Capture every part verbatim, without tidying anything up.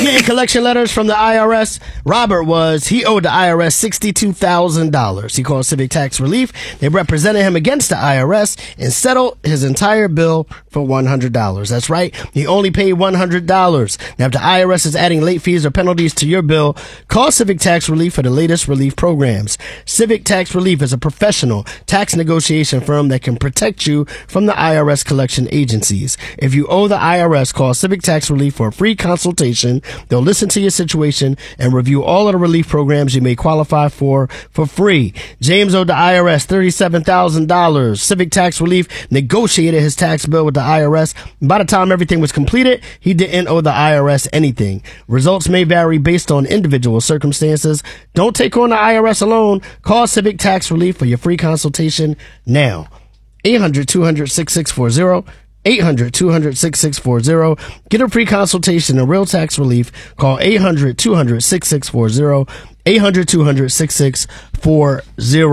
getting collection letters from the I R S. Robert was, he owed the I R S sixty-two thousand dollars. He called Civic Tax Relief. They represented him against the I R S and settled his entire bill for one hundred dollars. That's right. He only paid one hundred dollars. Now, if the I R S is adding late fees or penalties to your bill, call Civic Tax Relief for the latest relief programs. Civic Tax Relief is a professional tax negotiation firm that can protect you from the I R S collection agencies. If you owe the I R S, call Civic Tax Relief for a free consultation. They'll listen to your situation and review all of the relief programs you may qualify for for free. James owed the I R S thirty-seven thousand dollars. Civic Tax Relief negotiated his tax bill with the I R S. By the time everything was completed, he didn't owe the I R S anything. Results may vary based on individual circumstances. Don't take on the I R S alone. Call Civic Tax Relief for your free consultation now. eight hundred, two hundred, sixty-six forty. eight hundred, two hundred, sixty-six forty. Get a free consultation and real tax relief. Call eight hundred, two hundred, sixty-six forty. eight hundred, two hundred, sixty-six forty.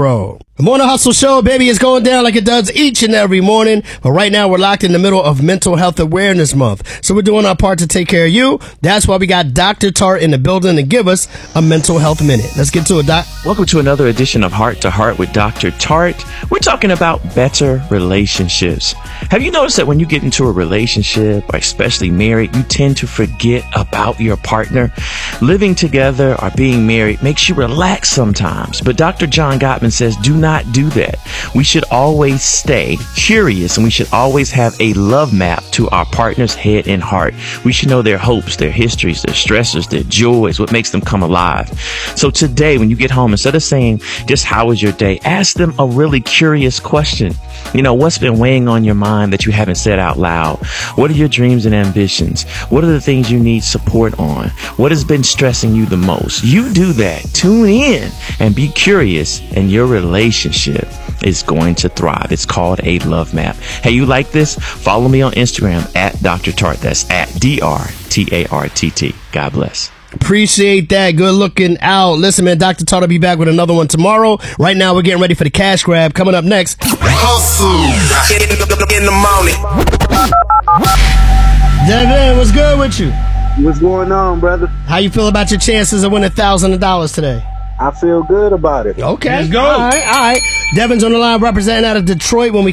The Morning Hustle Show, baby, is going down like it does each and every morning. But right now, we're locked in the middle of Mental Health Awareness Month. So we're doing our part to take care of you. That's why we got Doctor Tart in the building to give us a mental health minute. Let's get to it, Doc. Welcome to another edition of Heart to Heart with Doctor Tart. We're talking about better relationships. Have you noticed that when you get into a relationship, or especially married, you tend to forget about your partner? Living together or being married makes you relax sometimes. But Doctor John Gottman says do not not do that. We should always stay curious, and we should always have a love map to our partner's head and heart. We should know their hopes, their histories, their stressors, their joys, what makes them come alive. So today, when you get home, instead of saying just how was your day, ask them a really curious question. You know, what's been weighing on your mind that you haven't said out loud? What are your dreams and ambitions? What are the things you need support on? What has been stressing you the most? You do that. Tune in and be curious, and your relationship is going to thrive. It's called a love map. Hey, you like this? Follow me on Instagram at Doctor Tart. That's at D R T A R T T. God bless. Appreciate that. Good looking out. Listen, man, Doctor Tart will be back with another one tomorrow. Right now, we're getting ready for the cash grab. Coming up next. Hustle in the morning. Devin, what's good with you? What's going on, brother? How you feel about your chances of winning thousands of dollars today? I feel good about it. Okay. Let's go. All right, all right. Devin's on the line representing out of Detroit. When we